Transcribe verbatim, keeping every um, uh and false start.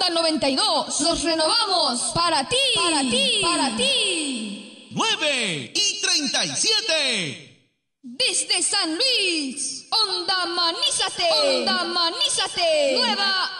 Onda noventa y dos. Nos renovamos para ti, para ti, para ti. nueve y treinta y siete. Desde San Luis, Onda Manízate, Onda Manízate, Nueva